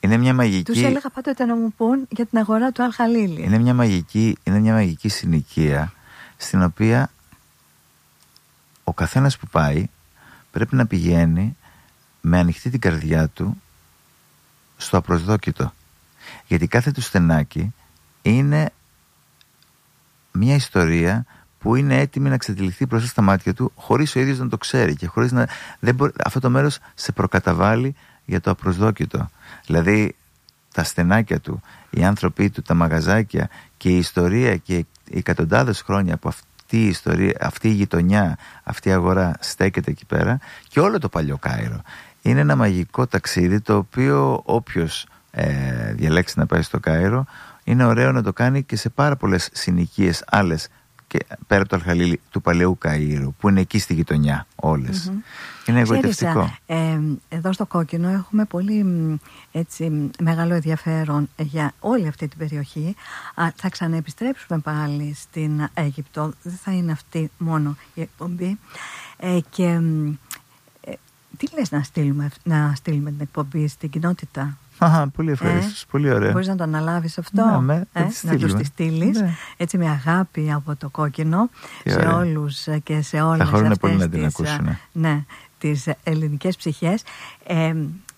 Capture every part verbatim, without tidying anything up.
Είναι μια μαγική... Τους έλεγα πάντοτε να μου πούν για την αγορά του Αλ-Χαλίλη. Είναι μια μαγική, είναι μια μαγική συνοικία στην οποία ο καθένας που πάει πρέπει να πηγαίνει με ανοιχτή την καρδιά του στο απροσδόκητο. Γιατί κάθε του στενάκι είναι μια ιστορία που είναι έτοιμη να ξετυλιχθεί μπροστά στα μάτια του, χωρίς ο ίδιος να το ξέρει και χωρίς να... Δεν μπορεί... Αυτό το μέρος σε προκαταβάλει για το απροσδόκητο. Δηλαδή τα στενάκια του, οι άνθρωποι του, τα μαγαζάκια και η ιστορία και οι εκατοντάδες χρόνια που αυτή η ιστορία, αυτή η γειτονιά, αυτή η αγορά στέκεται εκεί πέρα, και όλο το παλιό Κάιρο. Είναι ένα μαγικό ταξίδι το οποίο όποιος ε, διαλέξει να πάει στο Κάιρο, είναι ωραίο να το κάνει και σε πάρα πολλές συνοικίες άλλες και πέρα από το Αλ-Χαλίλη του παλαιού Καΐρου, που είναι εκεί στη γειτονιά όλες. Mm-hmm. Είναι εγωιτευτικό. Ε, εδώ στο Κόκκινο έχουμε πολύ έτσι, μεγάλο ενδιαφέρον για όλη αυτή την περιοχή. Α, θα ξαναεπιστρέψουμε πάλι στην Αίγυπτο. Δεν θα είναι αυτή μόνο η εκπομπή. Ε, και ε, τι λες να στείλουμε, να στείλουμε την εκπομπή στην κοινότητα? Αχα, πολύ ευχαριστώ, ε, πολύ ωραία. Μπορείς να το αναλάβεις αυτό, ναι, με, ε, να τους τη στείλεις, ναι. Έτσι με αγάπη από το Κόκκινο τι σε ωραία. Όλους και σε όλες αυτές τις, πολύ να την ακούσουν. Ναι, τις ελληνικές ψυχές. Ε,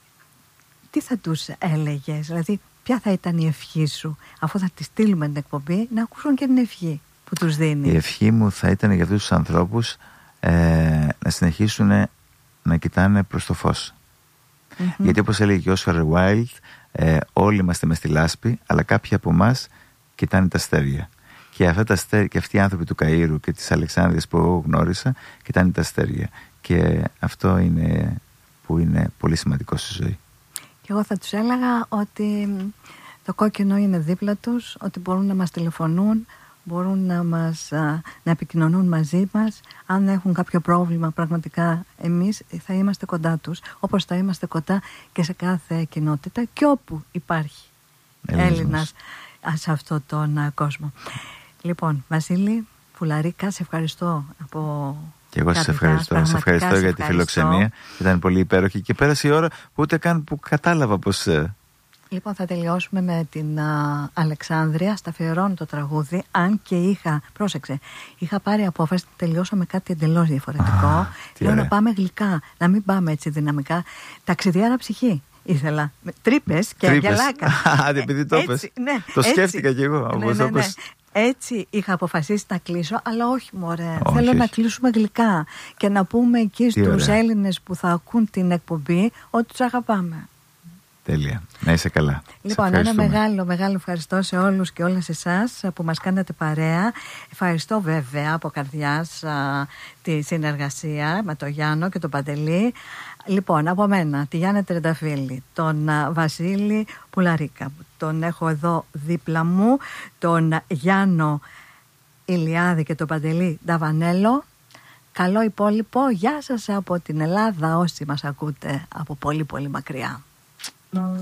τι θα τους έλεγες, δηλαδή ποια θα ήταν η ευχή σου, αφού θα τη στείλουμε την εκπομπή, να ακούσουν και την ευχή που τους δίνει? Η ευχή μου θα ήταν για αυτούς τους ανθρώπους ε, να συνεχίσουν να κοιτάνε προς το φως. Mm-hmm. Γιατί όπως έλεγε και ο Όσκαρ Wilde, ε, όλοι είμαστε μες στη λάσπη, αλλά κάποιοι από εμάς κοιτάνε τα αστέρια. Και, αυτά τα αστέρια, και αυτοί οι άνθρωποι του Καΐρου και της Αλεξάνδρειας που εγώ γνώρισα κοιτάνε τα αστέρια. Και αυτό είναι που είναι πολύ σημαντικό στη ζωή. Και εγώ θα τους έλεγα ότι το Κόκκινο είναι δίπλα τους, ότι μπορούν να μας τηλεφωνούν, μπορούν να μας να επικοινωνούν μαζί μας. Αν έχουν κάποιο πρόβλημα, πραγματικά εμείς θα είμαστε κοντά τους, όπως θα είμαστε κοντά και σε κάθε κοινότητα και όπου υπάρχει Έλληνας σε αυτόν τον κόσμο. Λοιπόν, Βασίλη Πουλαρίκα, σε ευχαριστώ από... Και εγώ σας ευχαριστώ. Σε ευχαριστώ για τη φιλοξενία. Ήταν πολύ υπέροχη και πέρασε η ώρα που ούτε καν που κατάλαβα πως... Λοιπόν, θα τελειώσουμε με την α, Αλεξάνδρεια. Στα αφιερώνω το τραγούδι. Αν και είχα, πρόσεξε, είχα πάρει απόφαση να τελειώσω με κάτι εντελώς διαφορετικό. Α, Λέω ωραία. Να πάμε γλυκά, να μην πάμε έτσι δυναμικά. Ταξιδιάρα ψυχή ήθελα. Τρύπες και αγγελάκα. Α, επειδή το είπες. Ναι, το έτσι, σκέφτηκα κι εγώ. Ναι, ναι, ναι. Έτσι είχα αποφασίσει να κλείσω, αλλά όχι μωρέ. Όχι, Θέλω όχι. να κλείσουμε γλυκά και να πούμε εκεί στους Έλληνες που θα ακούν την εκπομπή ότι τους αγαπάμε. Τέλεια. Να είσαι καλά. Λοιπόν, ένα μεγάλο, μεγάλο ευχαριστώ σε όλους και όλες εσάς που μας κάνατε παρέα. Ευχαριστώ βέβαια από καρδιάς α, τη συνεργασία με τον Γιάννο και τον Παντελή. Λοιπόν, από μένα, τη Γιάννη Τρενταφύλλη, τον α, Βασίλη Πουλαρίκα, τον έχω εδώ δίπλα μου, τον Γιάννο Ηλιάδη και τον Παντελή Νταβανέλο. Καλό υπόλοιπο. Γεια σας από την Ελλάδα όσοι μας ακούτε από πολύ πολύ μακριά.